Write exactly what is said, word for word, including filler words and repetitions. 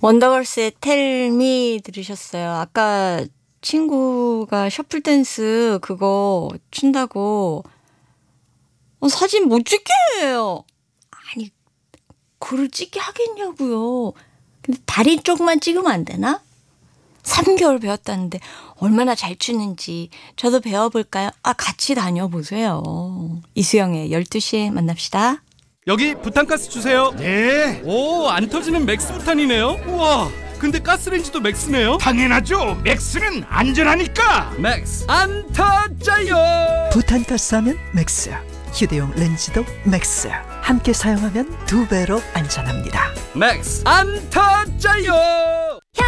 원더걸스의 텔미 들으셨어요. 아까 친구가 셔플 댄스 그거 춘다고 어, 사진 못 찍게 해요. 아니 그걸 찍게 하겠냐고요. 근데 다리 쪽만 찍으면 안 되나? 삼 개월 배웠다는데 얼마나 잘 추는지 저도 배워볼까요? 아 같이 다녀보세요. 이수영의 열두 시에 만납시다. 여기 부탄가스 주세요. 네, 오, 안 터지는 맥스 부탄이네요. 우와, 근데 가스레인지도 맥스네요. 당연하죠. 맥스는 안전하니까. 맥스 안 터져요. 부탄가스 하면 맥스, 휴대용 렌즈도 맥스. 함께 사용하면 두 배로 안전합니다. 맥스 안 터져요.